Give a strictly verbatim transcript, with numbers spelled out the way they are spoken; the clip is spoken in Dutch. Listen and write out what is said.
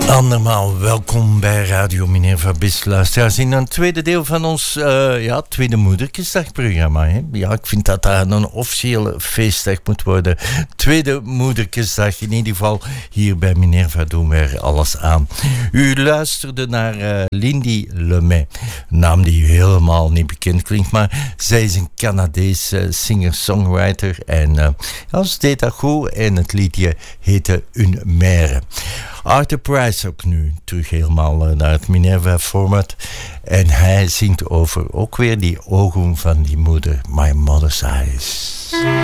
Andermaal welkom bij Radio Minerva, beste luisteraars, in een tweede deel van ons uh, ja, tweede Moederkesdagprogramma. Hè? Ja, ik vind dat dat een officiële feestdag moet worden. Tweede Moederkesdag, in ieder geval hier bij Minerva doen we er alles aan. U luisterde naar uh, Lindy Lemay, een naam die helemaal niet bekend klinkt, maar zij is een Canadese singer-songwriter en uh, ja, ze deed dat goed en het liedje heette Une Mère. Arthur Price ook nu terug helemaal naar het Minerva-format. En hij zingt over ook weer die ogen van die moeder. My Mother's Eyes.